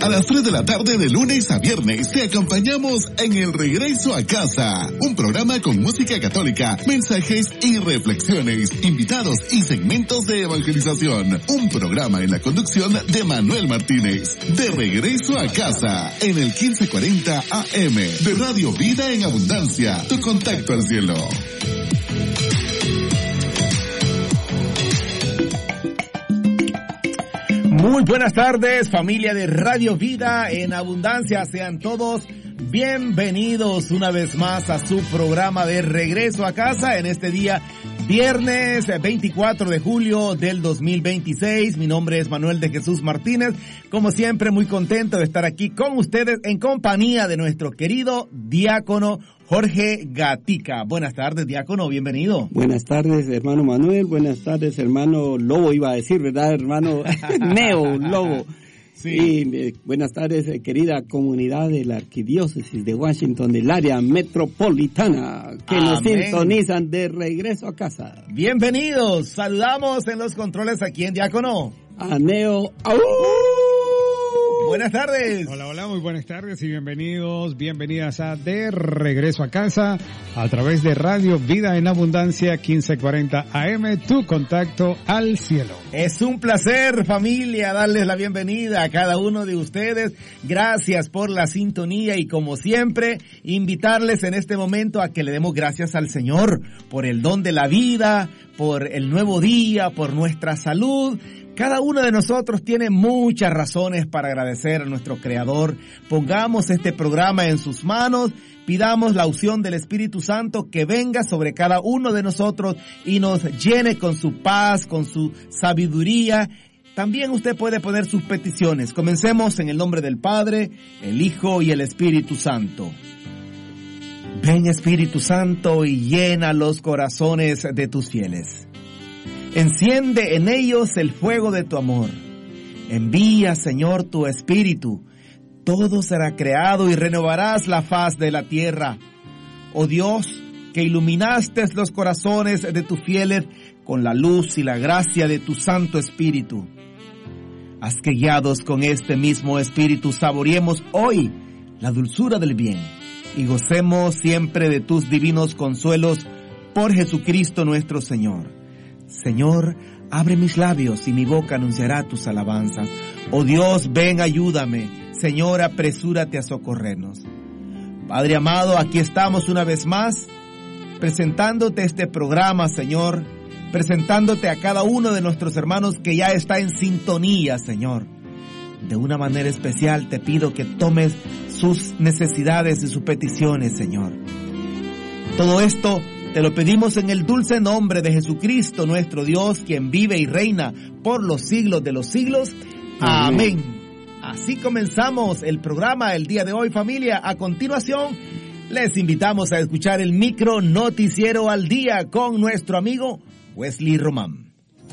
A las 3 de la tarde de lunes a viernes te acompañamos en El Regreso a Casa, un programa con música católica, mensajes y reflexiones, invitados y segmentos de evangelización. Un programa en la conducción de Manuel Martínez. De Regreso a Casa, en el 1540 AM de Radio Vida en Abundancia, tu contacto al cielo. Muy buenas tardes, familia de Radio Vida en Abundancia. Sean todos bienvenidos una vez más a su programa de Regreso a Casa en este día viernes 24 de julio del 2026. Mi nombre es Manuel de Jesús Martínez. Como siempre, muy contento de estar aquí con ustedes en compañía de nuestro querido diácono Jorge Gatica. Buenas tardes, diácono, bienvenido. Buenas tardes, hermano Manuel. Buenas tardes, hermano Lobo, iba a decir, ¿verdad, hermano? Neo Lobo. Sí. Y buenas tardes, querida comunidad de la Arquidiócesis de Washington, del área metropolitana, que nos sintonizan de Regreso a Casa. Bienvenidos. Saludamos en los controles aquí en diácono a Neo. ¡Au! Buenas tardes. Hola, muy buenas tardes y bienvenidas a De Regreso a Casa a través de Radio Vida en Abundancia 1540 AM, tu contacto al cielo. Es un placer, familia, darles la bienvenida a cada uno de ustedes. Gracias por la sintonía y, como siempre, invitarles en este momento a que le demos gracias al Señor por el don de la vida, por el nuevo día, por nuestra salud. Cada uno de nosotros tiene muchas razones para agradecer a nuestro Creador. Pongamos este programa en sus manos, pidamos la unción del Espíritu Santo que venga sobre cada uno de nosotros y nos llene con su paz, con su sabiduría. También usted puede poner sus peticiones. Comencemos en el nombre del Padre, el Hijo y el Espíritu Santo. Ven, Espíritu Santo, y llena los corazones de tus fieles. Enciende en ellos el fuego de tu amor. Envía, Señor, tu Espíritu. Todo será creado y renovarás la faz de la tierra. Oh Dios, que iluminaste los corazones de tus fieles con la luz y la gracia de tu Santo Espíritu. Haz que, guiados con este mismo Espíritu, saboreemos hoy la dulzura del bien y gocemos siempre de tus divinos consuelos por Jesucristo nuestro Señor. Señor, abre mis labios y mi boca anunciará tus alabanzas. Oh Dios, ven, ayúdame. Señor, apresúrate a socorrernos. Padre amado, aquí estamos una vez más, presentándote este programa, Señor, presentándote a cada uno de nuestros hermanos que ya está en sintonía, Señor. De una manera especial te pido que tomes sus necesidades y sus peticiones, Señor. Todo esto te lo pedimos en el dulce nombre de Jesucristo, nuestro Dios, quien vive y reina por los siglos de los siglos. Amén. Así comenzamos el programa el día de hoy, familia. A continuación, les invitamos a escuchar el micro noticiero al día con nuestro amigo Wesley Román.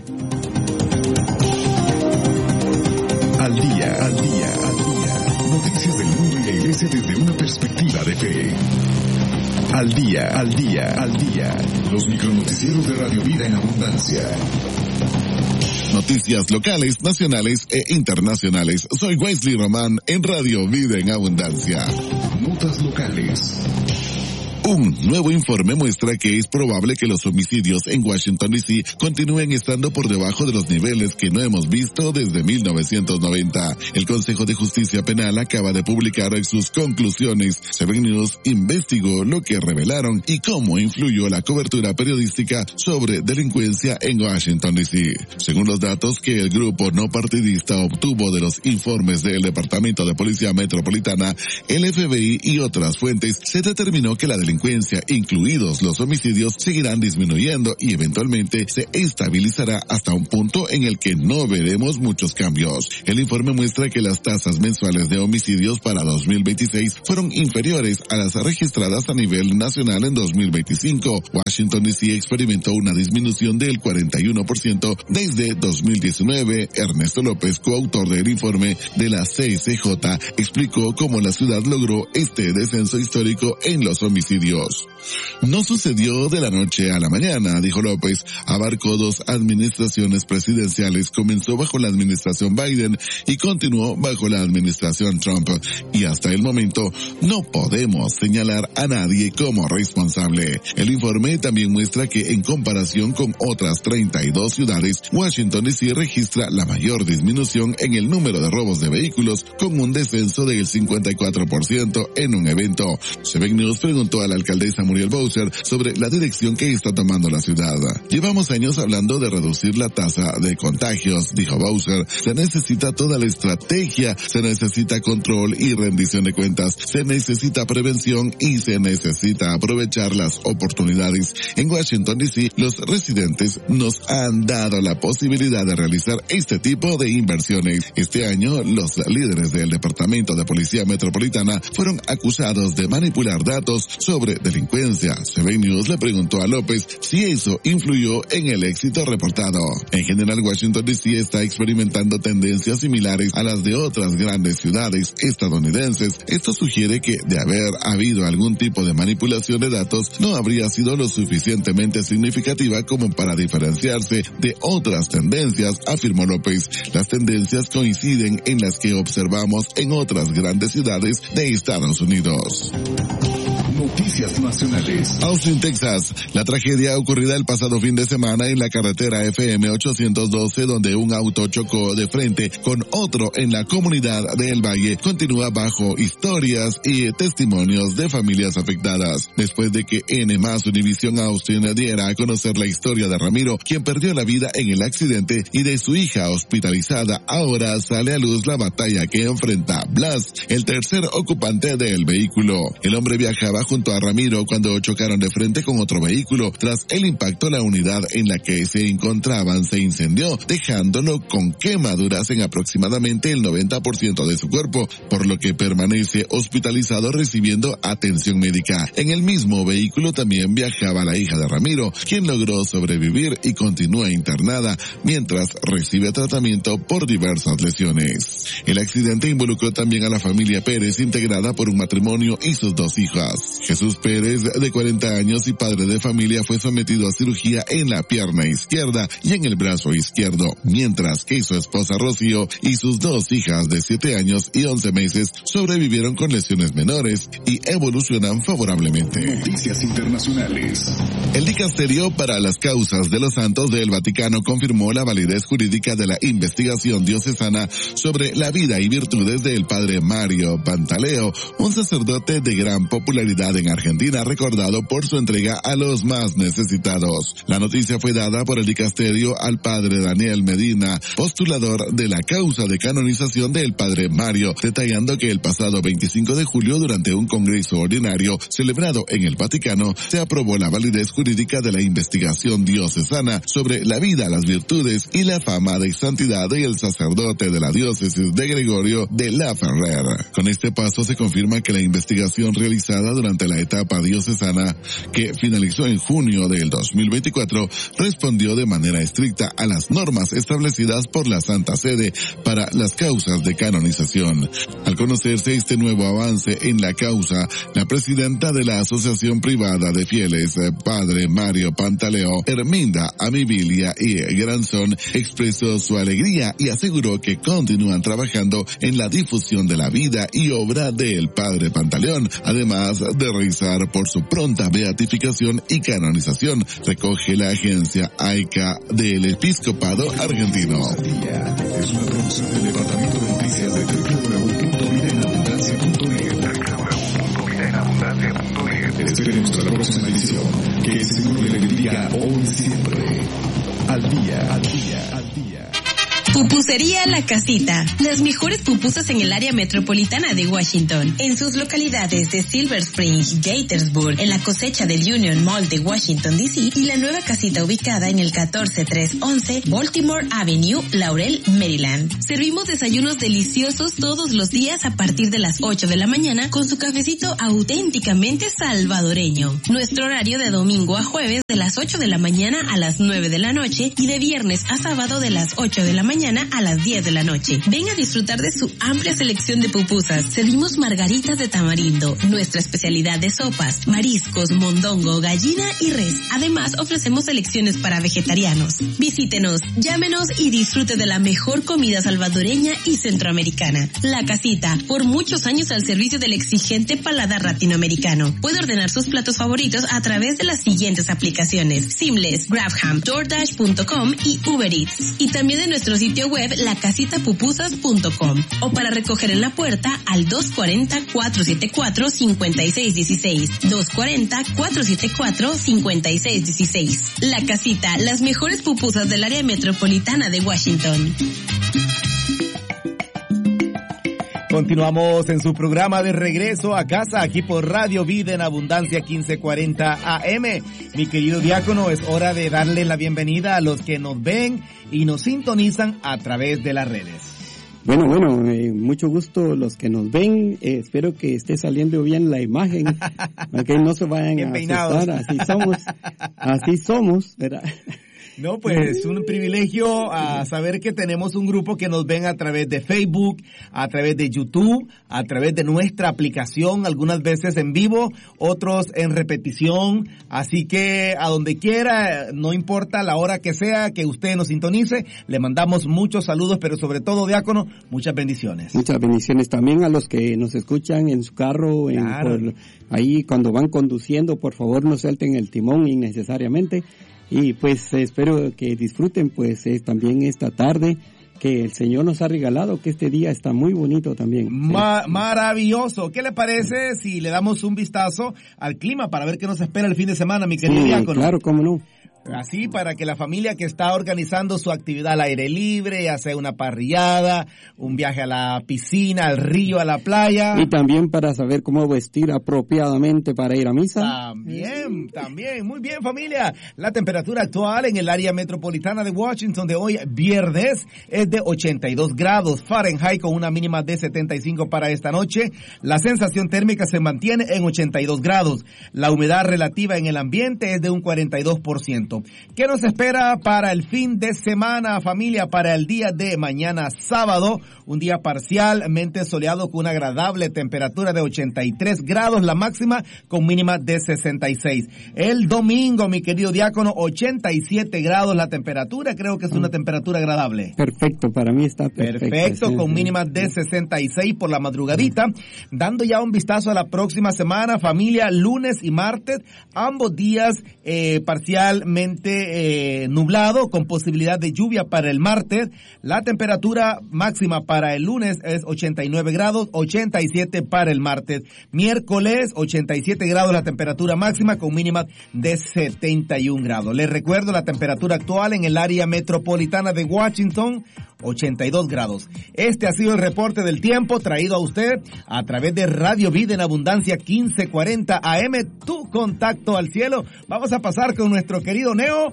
Al día. Noticias del mundo y la iglesia desde una perspectiva de fe. Al día. Los micronoticieros de Radio Vida en Abundancia. Noticias locales, nacionales e internacionales. Soy Wesley Román en Radio Vida en Abundancia. Notas locales. Un nuevo informe muestra que es probable que los homicidios en Washington, D.C. continúen estando por debajo de los niveles que no hemos visto desde 1990. El Consejo de Justicia Penal acaba de publicar sus conclusiones. Seven News investigó lo que revelaron y cómo influyó la cobertura periodística sobre delincuencia en Washington, D.C. Según los datos que el grupo no partidista obtuvo de los informes del Departamento de Policía Metropolitana, el FBI y otras fuentes, se determinó que la delincuencia, incluidos los homicidios, seguirán disminuyendo y eventualmente se estabilizará hasta un punto en el que no veremos muchos cambios. El informe muestra que las tasas mensuales de homicidios para 2026 fueron inferiores a las registradas a nivel nacional en 2025. Washington, D.C. experimentó una disminución del 41% desde 2019. Ernesto López, coautor del informe de la CSJ, explicó cómo la ciudad logró este descenso histórico en los homicidios. funcionarios. No sucedió de la noche a la mañana, dijo López. Abarcó 2 administraciones presidenciales, comenzó bajo la administración Biden y continuó bajo la administración Trump. Y hasta el momento no podemos señalar a nadie como responsable. El informe también muestra que en comparación con otras 32 ciudades, Washington D.C. registra la mayor disminución en el número de robos de vehículos, con un descenso del 54% en un evento. CBN News preguntó a la alcaldesa Muriel Bowser sobre la dirección que está tomando la ciudad. Llevamos años hablando de reducir la tasa de contagios, dijo Bowser. Se necesita toda la estrategia, se necesita control y rendición de cuentas, se necesita prevención y se necesita aprovechar las oportunidades. En Washington D.C., los residentes nos han dado la posibilidad de realizar este tipo de inversiones. Este año, los líderes del Departamento de Policía Metropolitana fueron acusados de manipular datos sobre delincuencia. CBN News le preguntó a López si eso influyó en el éxito reportado. En general, Washington D.C. está experimentando tendencias similares a las de otras grandes ciudades estadounidenses. Esto sugiere que, de haber habido algún tipo de manipulación de datos, no habría sido lo suficientemente significativa como para diferenciarse de otras tendencias, afirmó López. Las tendencias coinciden en las que observamos en otras grandes ciudades de Estados Unidos. Noticias nacionales. Austin, Texas. La tragedia ocurrida el pasado fin de semana en la carretera FM 812, donde un auto chocó de frente con otro en la comunidad de El Valle, continúa bajo historias y testimonios de familias afectadas. Después de que N+ Univision Austin diera a conocer la historia de Ramiro, quien perdió la vida en el accidente, y de su hija hospitalizada, ahora sale a luz la batalla que enfrenta Blas, el tercer ocupante del vehículo. El hombre viajaba junto a Ramiro cuando chocaron de frente con otro vehículo. Tras el impacto, la unidad en la que se encontraban se incendió, dejándolo con quemaduras en aproximadamente el 90% de su cuerpo, por lo que permanece hospitalizado recibiendo atención médica. En el mismo vehículo también viajaba la hija de Ramiro, quien logró sobrevivir y continúa internada mientras recibe tratamiento por diversas lesiones. El accidente involucró también a la familia Pérez, integrada por un matrimonio y sus 2 hijas. Jesús Pérez, de 40 años y padre de familia, fue sometido a cirugía en la pierna izquierda y en el brazo izquierdo, mientras que su esposa Rocío y sus 2 hijas de 7 años y 11 meses sobrevivieron con lesiones menores y evolucionan favorablemente. Noticias internacionales. El dicasterio para las causas de los santos del Vaticano confirmó la validez jurídica de la investigación diocesana sobre la vida y virtudes del padre Mario Pantaleo, un sacerdote de gran popularidad en Argentina, recordado por su entrega a los más necesitados. La noticia fue dada por el dicasterio al padre Daniel Medina, postulador de la causa de canonización del padre Mario, detallando que el pasado 25 de julio, durante un congreso ordinario celebrado en el Vaticano, se aprobó la validez jurídica de la investigación diocesana sobre la vida, las virtudes y la fama de santidad del sacerdote de la diócesis de Gregorio de la Ferrer. Con este paso se confirma que la investigación realizada durante la etapa diocesana, que finalizó en junio del 2024, respondió de manera estricta a las normas establecidas por la Santa Sede para las causas de canonización. Al conocerse este nuevo avance en la causa, la presidenta de la Asociación Privada de Fieles, padre Mario Pantaleo, Herminda Amibilia y Granzón, expresó su alegría y aseguró que continúan trabajando en la difusión de la vida y obra del padre Pantaleón, además de rezar por su pronta beatificación y canonización, recoge la agencia AICA del Episcopado Argentino. Es una producción del Departamento de Noticias de www.vidaenabundancia.net. Esperemos a la próxima edición. Que el Señor le bendiga hoy y siempre. Al día, al día, al día. Pupusería La Casita. Las mejores pupusas en el área metropolitana de Washington. En sus localidades de Silver Spring, Gaithersburg, en la cosecha del Union Mall de Washington, D.C. y la nueva casita ubicada en el 14311 Baltimore Avenue, Laurel, Maryland. Servimos desayunos deliciosos todos los días a partir de las 8 de la mañana con su cafecito auténticamente salvadoreño. Nuestro horario de domingo a jueves de las 8 de la mañana a las 9 de la noche y de viernes a sábado de las 8 de la mañana a a las 10 de la noche. Ven a disfrutar de su amplia selección de pupusas. Servimos margaritas de tamarindo, nuestra especialidad de sopas, mariscos, mondongo, gallina y res. Además, ofrecemos selecciones para vegetarianos. Visítenos, llámenos y disfrute de la mejor comida salvadoreña y centroamericana. La Casita, por muchos años al servicio del exigente paladar latinoamericano. Puede ordenar sus platos favoritos a través de las siguientes aplicaciones: Seamless, GrabHam, DoorDash.com y Uber Eats. Y también en nuestro sitio web lacasitapupusas.com, o para recoger en la puerta al 240-474-5616. 240-474-5616. La Casita, las mejores pupusas del área metropolitana de Washington. Continuamos en su programa de regreso a casa, aquí por Radio Vida en Abundancia 1540 AM. Mi querido diácono, es hora de darle la bienvenida a los que nos ven y nos sintonizan a través de las redes. Bueno, mucho gusto los que nos ven. Espero que esté saliendo bien la imagen, para que no se vayan bien a peinados. asustar. Así somos, ¿verdad? No, pues un privilegio a saber que tenemos un grupo que nos ven a través de Facebook, a través de YouTube, a través de nuestra aplicación, algunas veces en vivo, otros en repetición. Así que a donde quiera, no importa la hora que sea, que usted nos sintonice, le mandamos muchos saludos, pero sobre todo, diácono, muchas bendiciones. Muchas bendiciones también a los que nos escuchan en su carro, Claro. ahí cuando van conduciendo, por favor no suelten el timón innecesariamente. Y pues espero que disfruten pues también esta tarde que el Señor nos ha regalado, que este día está muy bonito también. Maravilloso. ¿Qué le parece si le damos un vistazo al clima para ver qué nos espera el fin de semana, mi querido diácono? Claro, cómo no. Así para que la familia que está organizando su actividad al aire libre, ya sea una parrillada, un viaje a la piscina, al río, a la playa. Y también para saber cómo vestir apropiadamente para ir a misa. También. Muy bien, familia. La temperatura actual en el área metropolitana de Washington de hoy, viernes, es de 82 grados Fahrenheit con una mínima de 75 para esta noche. La sensación térmica se mantiene en 82 grados. La humedad relativa en el ambiente es de un 42%. ¿Qué nos espera para el fin de semana, familia? Para el día de mañana sábado, un día parcialmente soleado con una agradable temperatura de 83 grados la máxima con mínima de 66. El domingo, mi querido diácono, 87 grados la temperatura, creo que es una temperatura agradable. Perfecto, para mí está perfecto. Perfecto, con mínima de 66 por la madrugadita. Dando ya un vistazo a la próxima semana, familia, lunes y martes, ambos días parcialmente nublado, con posibilidad de lluvia para el martes. La temperatura máxima para el lunes es 89 grados, 87 para el martes. Miércoles, 87 grados la temperatura máxima, con mínima de 71 grados. Les recuerdo la temperatura actual en el área metropolitana de Washington, 82 grados. Este ha sido el reporte del tiempo traído a usted a través de Radio Vida en Abundancia 1540 AM, tu contacto al cielo. Vamos a pasar con nuestro querido Neo.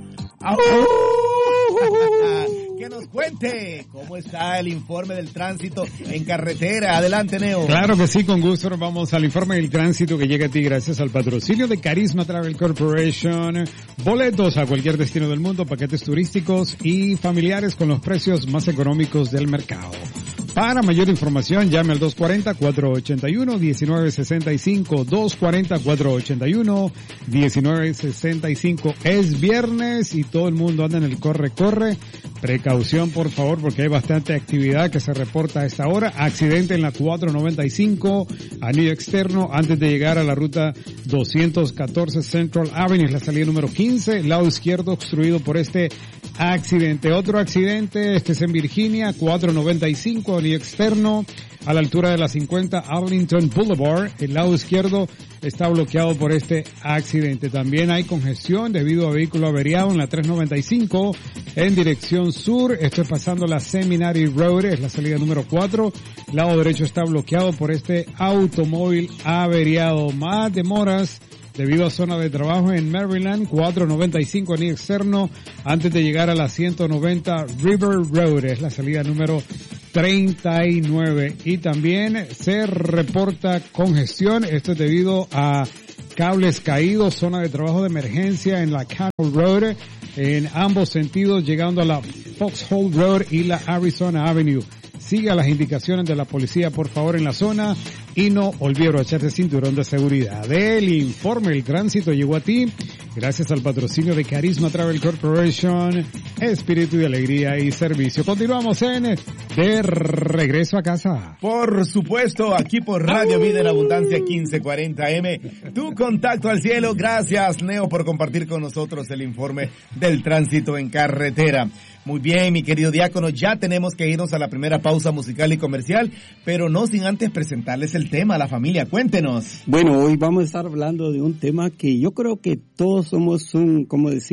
Que nos cuente cómo está el informe del tránsito en carretera. Adelante, Neo. Claro que sí, con gusto. Vamos al informe del tránsito que llega a ti gracias al patrocinio de Carisma Travel Corporation. Boletos a cualquier destino del mundo, paquetes turísticos y familiares con los precios más económicos del mercado. Para mayor información, llame al 240-481-1965, 240-481-1965. Es viernes y todo el mundo anda en el corre-corre. Precaución, por favor, porque hay bastante actividad que se reporta a esta hora. Accidente en la 495, anillo externo, antes de llegar a la ruta 214 Central Avenue, la salida número 15, lado izquierdo obstruido por este accidente. Otro accidente, este es en Virginia, 495, anillo externo, a la altura de la 50 Arlington Boulevard, el lado izquierdo está bloqueado por este accidente. También hay congestión debido a vehículo averiado en la 395 en dirección sur. Esto es pasando la Seminary Road, es la salida número 4. Lado derecho está bloqueado por este automóvil averiado. Más demoras debido a zona de trabajo en Maryland, 495 anillo externo, antes de llegar a la 190 River Road, es la salida número 39. Y también se reporta congestión, esto es debido a cables caídos, zona de trabajo de emergencia en la Canal Road, en ambos sentidos, llegando a la Foxhole Road y la Arizona Avenue. Siga las indicaciones de la policía, por favor, en la zona y no olvide echarse cinturón de seguridad. El informe, el tránsito llegó a ti gracias al patrocinio de Carisma Travel Corporation, espíritu de alegría y servicio. Continuamos en De Regreso a Casa. Por supuesto, aquí por Radio Vida en Abundancia 1540M, tu contacto al cielo. Gracias, Neo, por compartir con nosotros el informe del tránsito en carretera. Muy bien, mi querido diácono, ya tenemos que irnos a la primera pausa musical y comercial, pero no sin antes presentarles el tema a la familia. Cuéntenos. Bueno, hoy vamos a estar hablando de un tema que yo creo que todos somos un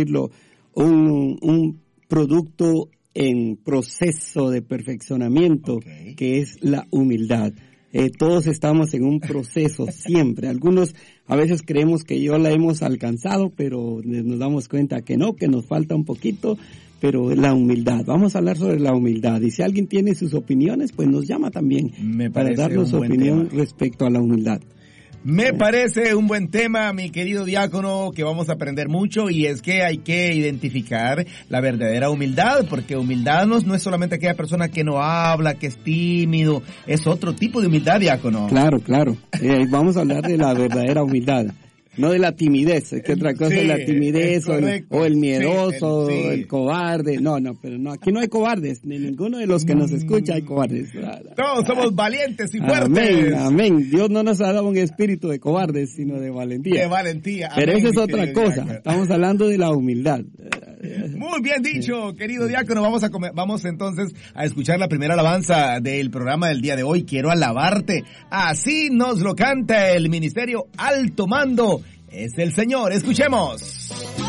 producto en proceso de perfeccionamiento, que es la humildad. Todos estamos en un proceso siempre. Algunos a veces creemos que ya la hemos alcanzado, pero nos damos cuenta que no, que nos falta un poquito. Pero la humildad, vamos a hablar sobre la humildad. Y si alguien tiene sus opiniones, pues nos llama también para darnos su opinión respecto a la humildad. Me parece un buen tema, mi querido diácono, que vamos a aprender mucho, y es que hay que identificar la verdadera humildad, porque humildad no es solamente aquella persona que no habla, que es tímido, es otro tipo de humildad, diácono. Claro. Vamos a hablar de la verdadera humildad. No de la timidez, que otra cosa es la timidez o el miedoso, el cobarde. No, pero no, aquí no hay cobardes, ni ninguno de los que nos escucha hay cobardes. Todos somos valientes y fuertes. Amén. Dios no nos ha dado un espíritu de cobardes, sino de valentía. De valentía. Pero esa es otra cosa. Estamos hablando de la humildad. Muy bien dicho, querido diácono. Vamos entonces a escuchar la primera alabanza del programa del día de hoy. Quiero alabarte. Así nos lo canta el Ministerio Alto Mando. Es el Señor. Escuchemos.